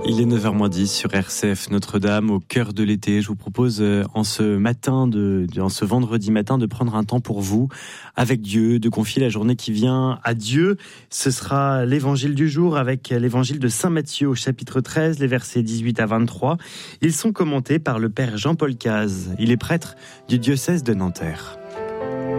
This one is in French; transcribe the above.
Il est 9h-10 sur RCF Notre-Dame, au cœur de l'été. Je vous propose en ce vendredi matin de prendre un temps pour vous, avec Dieu, de confier la journée qui vient à Dieu. Ce sera l'évangile du jour avec l'évangile de Saint Matthieu au chapitre 13, les versets 18 à 23. Ils sont commentés par le père Jean-Paul Cazes. Il est prêtre du diocèse de Nanterre.